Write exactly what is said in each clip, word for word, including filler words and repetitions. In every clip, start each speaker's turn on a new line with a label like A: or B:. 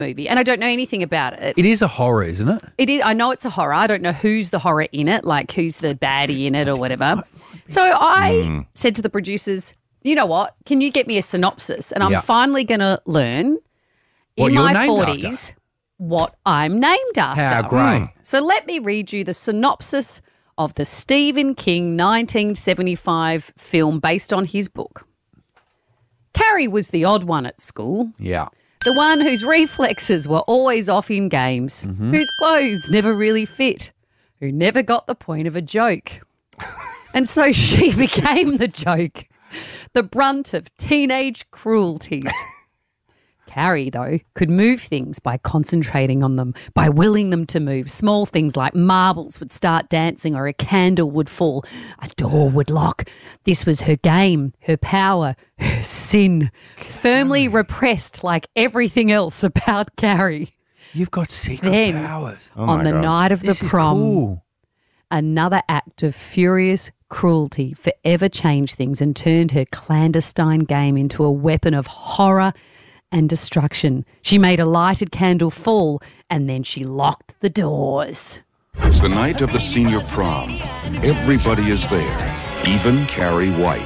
A: movie, and I don't know anything about it.
B: It is a horror, isn't it?
A: It is. I know it's a horror. I don't know who's the horror in it, like who's the baddie in it or whatever. So I mm. said to the producers, you know what? Can you get me a synopsis? And I'm
B: yeah.
A: finally going to learn
B: what
A: in
B: you're
A: my
B: named
A: forties
B: after.
A: what I'm named after.
B: How great. Mm.
A: So let me read you the synopsis of the Stephen King nineteen seventy-five film based on his book. Carrie was the odd one at school.
B: Yeah.
A: The one whose reflexes were always off in games, mm-hmm. whose clothes never really fit, who never got the point of a joke. And so she became the joke, the brunt of teenage cruelties. Carrie, though, could move things by concentrating on them, by willing them to move. Small things like marbles would start dancing or a candle would fall. A door would lock. This was her game, her power, her sin, firmly repressed like everything else about Carrie.
B: You've got secret
A: then,
B: powers.
C: Oh
A: on the
C: God.
A: night of
B: This
A: the
B: is
A: prom,
B: cool.
A: another act of furious cruelty forever changed things and turned her clandestine game into a weapon of horror and destruction. She made a lighted candle fall and then she locked the doors.
D: It's the night of the senior prom. Everybody is there, even Carrie White.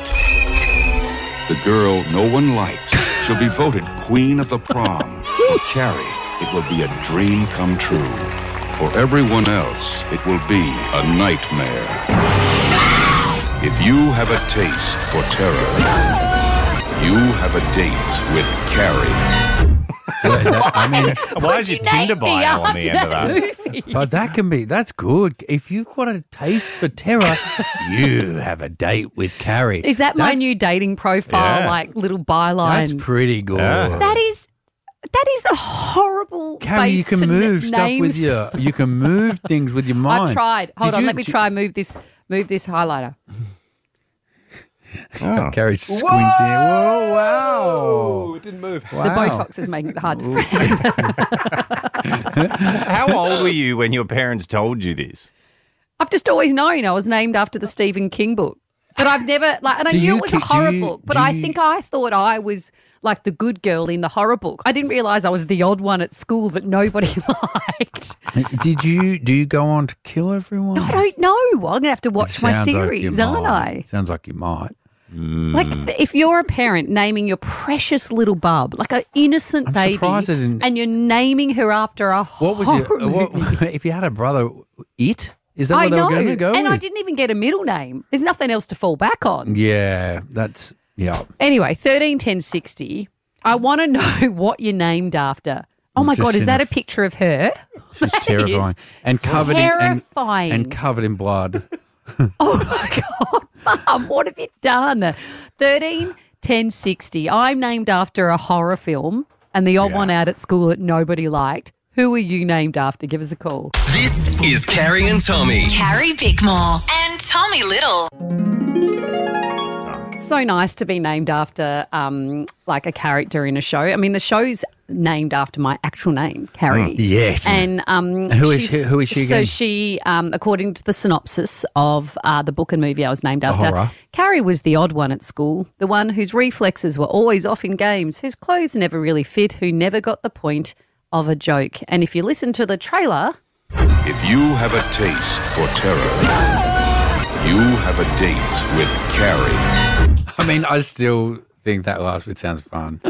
D: The girl no one likes. She'll be voted queen of the prom. For Carrie, it will be a dream come true. For everyone else, it will be a nightmare. If you have a taste for terror, you have a date with Carrie.
B: Yeah, that- I mean,
C: Why is your Tinder bio on the end of that?
A: Movie?
B: but that can be, that's good. If you've got a taste for terror, you have a date with Carrie.
A: Is that my
B: That's-
A: new dating profile,
C: Yeah.
A: like little byline?
B: That's pretty good.
C: Yeah.
A: That is that is a horrible
B: Carrie, you
A: base
B: can
A: to
B: move
A: n-
B: stuff
A: names.
B: with your, you can move things with your mind.
A: I've tried. Hold
B: Did
A: on,
B: you-
A: let me
B: did-
A: try move this move this highlighter.
C: Oh.
B: Carrie's squinting. Whoa, wow.
C: Oh, it didn't move.
A: The Botox is making it hard to frame.
C: How old were you when your parents told you this?
A: I've just always known I was named after the Stephen King book. But I've never like and I
B: Do
A: knew
B: you
A: it was a
B: ki- do
A: horror
B: you-
A: book, but
B: do
A: I
B: you-
A: think I thought I was like the good girl in the horror book. I didn't realise I was the odd one at school that nobody liked.
B: Did you, do you go on to kill everyone?
A: I don't know. I'm going to have to watch my
B: Sounds like
A: series,
B: you
A: aren't
B: might.
A: I?
B: Sounds like you might.
A: Like th- if you're a parent naming your precious little bub, like an innocent
B: I'm
A: baby,
B: surprised it didn't-
A: and you're naming her after a
B: What was
A: horror
B: your, what,
A: movie.
B: if you had a brother, it? Is that
A: I
B: what they
A: know,
B: were going to go
A: and
B: with?
A: I didn't even get a middle name. There's nothing else to fall back on.
B: Yeah, that's, yeah.
A: Anyway, thirteen ten sixty. I want to know what you're named after. Oh my
B: Just
A: God, is
B: in
A: that
B: a
A: a picture of her?
B: She's
A: That
B: terrifying.
A: is
B: And covered in
A: terrifying.
B: and, and covered in blood.
A: Oh my God, Mum, what have you done? thirteen ten sixty. I'm named after a horror film and the odd
B: Yeah.
A: one out at school that nobody liked. Who are you named after? Give us a call.
E: This is Carrie and Tommy.
F: Carrie Bickmore and Tommy Little.
A: So nice to be named after um, like a character in a show. I mean, the show's named after my actual name, Carrie.
B: Yes.
A: And um,
B: Who is
A: she's-
B: she- who is she
A: So
B: again?
A: she, um, according to the synopsis of uh, the book and movie I was named after,
B: horror.
A: Carrie was the odd one at school, the one whose reflexes were always off in games, whose clothes never really fit, who never got the point of a joke. And if you listen to the trailer,
D: If you have a taste for terror, you have a date with Carrie.
B: I mean, I still think that last bit sounds fun.